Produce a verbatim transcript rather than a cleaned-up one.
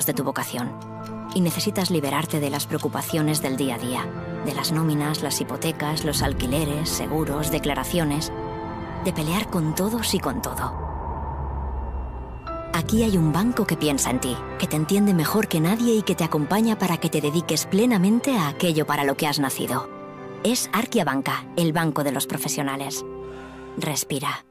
de tu vocación. Y necesitas liberarte de las preocupaciones del día a día, de las nóminas, las hipotecas, los alquileres, seguros, declaraciones, de pelear con todos y con todo. Aquí hay un banco que piensa en ti, que te entiende mejor que nadie y que te acompaña para que te dediques plenamente a aquello para lo que has nacido. Es Arkia Banca, el banco de los profesionales. Respira.